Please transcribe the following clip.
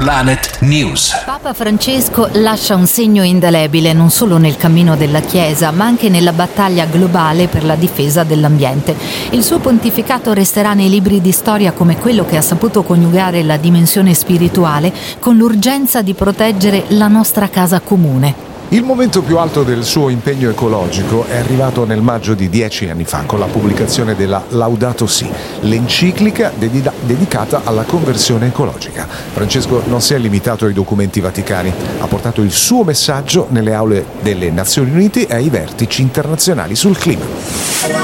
Planet News. Papa Francesco lascia un segno indelebile non solo nel cammino della Chiesa, ma anche nella battaglia globale per la difesa dell'ambiente. Il suo pontificato resterà nei libri di storia come quello che ha saputo coniugare la dimensione spirituale con l'urgenza di proteggere la nostra casa comune. Il momento più alto del suo impegno ecologico è arrivato nel maggio di 10 anni fa con la pubblicazione della Laudato Si, l'enciclica dedicata alla conversione ecologica. Francesco non si è limitato ai documenti vaticani, ha portato il suo messaggio nelle aule delle Nazioni Unite e ai vertici internazionali sul clima.